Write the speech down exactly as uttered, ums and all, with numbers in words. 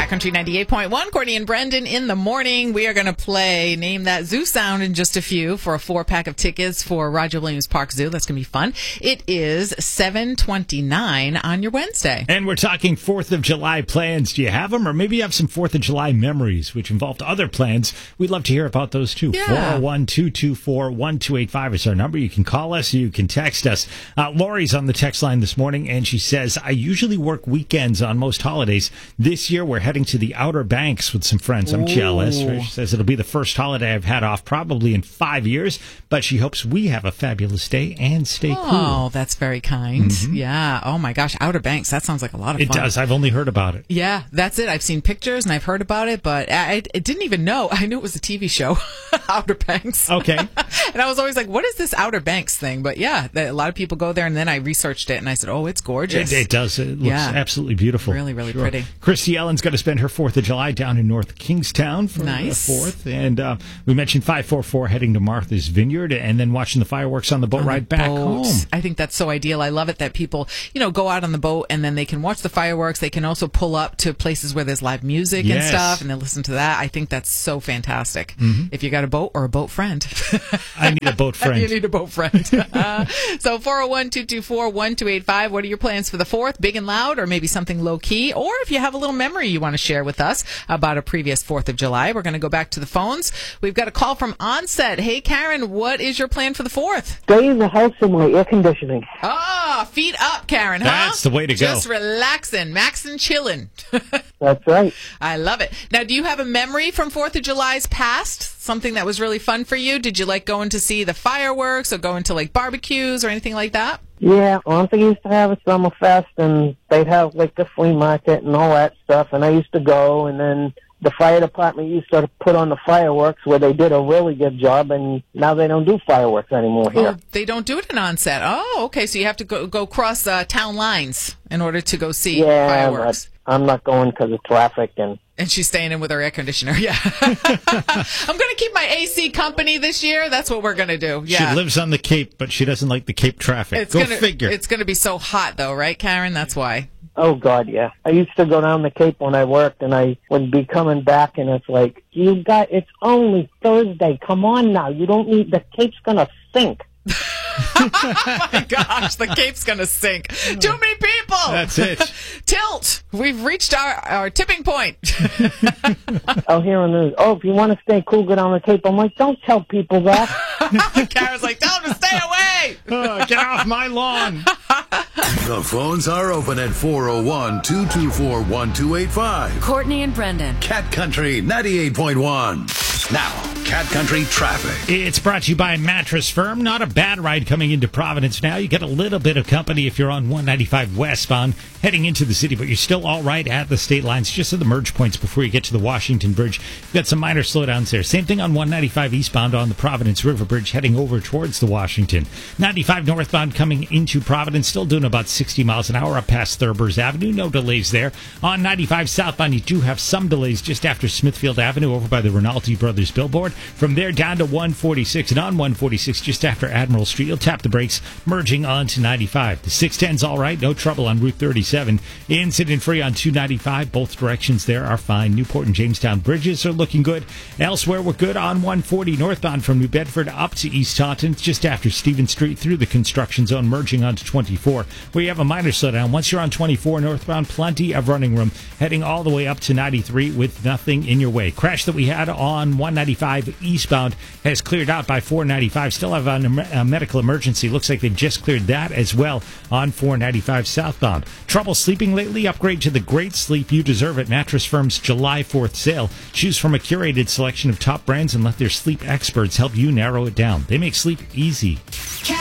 Cat Country ninety-eight point one, Courtney and Brendan in the morning. We are going to play Name That Zoo Sound in just a few for a four-pack of tickets for Roger Williams Park Zoo. That's going to be fun. It is seven twenty-nine on your Wednesday. And we're talking fourth of July plans. Do you have them? Or maybe you have some fourth of July memories, which involved other plans. We'd love to hear about those, too. Yeah. four oh one, two two four, one two eight five is our number. You can call us. You can text us. Uh, Lori's on the text line this morning, and she says, I usually work weekends on most holidays. This year, we're heading to the Outer Banks with some friends. I'm Ooh. jealous. She says it'll be the first holiday I've had off probably in five years, but she hopes we have a fabulous day and stay oh, cool. Oh, that's very kind. Mm-hmm. Yeah. Oh, my gosh. Outer Banks. That sounds like a lot of It fun. does. I've only heard about it. Yeah, that's it. I've seen pictures and I've heard about it, but I, I didn't even know. I knew it was a T V show, Outer Banks. Okay. And I was always like, what is this Outer Banks thing? But yeah, a lot of people go there, and then I researched it and I said, oh, it's gorgeous. It, it does. It looks Yeah. absolutely beautiful. Really, really Sure. pretty. Christy Ellen's going to spend her fourth of July down in North Kingstown for Nice. the fourth. And uh, we mentioned five four four heading to Martha's Vineyard and then watching the fireworks on the boat On the ride back boat. home. I think that's so ideal. I love it that people, you know, go out on the boat and then they can watch the fireworks. They can also pull up to places where there's live music and Yes. stuff, and they listen to that. I think that's so fantastic. Mm-hmm. If you got a boat or a boat friend. I need a boat friend. You need a boat friend. uh, so four oh one, two two four, one two eight five. What are your plans for the fourth? Big and loud, or maybe something low key? Or if you have a little memory you want to share with us about a previous fourth of July, we're going to go back to the phones. We've got a call from Onset. Hey, Karen, what is your plan for the fourth? Stay in the house in my air conditioning. Ah, feet up, Karen, huh? That's the way to go. Just relaxing, maxing, chilling. That's right. I love it. Now, do you have a memory from fourth of July's past? Something that was really fun for you? Did you like going to see the fireworks or going to like barbecues or anything like that? Yeah, Auntie used to have a summer fest, and they'd have like the flea market and all that stuff, and I used to go, and then the fire department used to put on the fireworks, where they did a really good job, and now they don't do fireworks anymore here. Oh, they don't do it in Onset. Oh, okay. So you have to go go cross uh, town lines in order to go see Yeah, fireworks. but I'm not going because of traffic, and And she's staying in with her air conditioner. Yeah. I'm going to keep my A C company this year. That's what we're going to do. Yeah. She lives on the Cape, but she doesn't like the Cape traffic. It's Go gonna, figure. It's going to be so hot, though, right, Karen? That's why. oh God, yeah. I used to go down the Cape when I worked, and I would be coming back, and it's like, you got, it's only Thursday. Come on now. You don't need, the Cape's going to sink. Oh my gosh, the Cape's going to sink. Too many people. That's it. Tilt. We've reached our, our tipping point. I'll hear on the news, oh, if you want to stay cool, go down the Cape. I'm like, don't tell people that. Karen's like, tell them to stay away. Oh, get off my lawn. The phones are open at four oh one, two two four, one two eight five. Courtney and Brendan. Cat Country ninety-eight point one. Now, Cat Country traffic. It's brought to you by Mattress Firm. Not a bad ride coming into Providence now. You get a little bit of company if you're on one ninety-five westbound heading into the city, but you're still all right at the state lines, just at the merge points before you get to the Washington Bridge. You've got some minor slowdowns there. Same thing on one ninety-five eastbound on the Providence River Bridge heading over towards the Washington. ninety-five northbound coming into Providence, still doing about sixty miles an hour up past Thurbers Avenue. No delays there. On ninety-five southbound, you do have some delays just after Smithfield Avenue over by the Rinaldi Brothers billboard. From there down to one forty-six, and on one forty-six just after Admiral Street, you'll tap the brakes, merging onto ninety-five. The six ten's all right, no trouble on Route thirty-seven. Incident free on two ninety-five. Both directions there are fine. Newport and Jamestown bridges are looking good. Elsewhere, we're good on one forty northbound from New Bedford up to East Taunton, just after Stevens Street through the construction zone, merging onto twenty-four, where you have a minor slowdown. Once you're on twenty-four northbound, plenty of running room, heading all the way up to ninety-three with nothing in your way. Crash that we had on one ninety-five eastbound has cleared out by four ninety-five. Still have a medical emergency. Looks like they've just cleared that as well on four ninety-five southbound. Trouble sleeping lately? Upgrade to the great sleep you deserve at Mattress Firm's July fourth sale. Choose from a curated selection of top brands and let their sleep experts help you narrow it down. They make sleep easy. Cat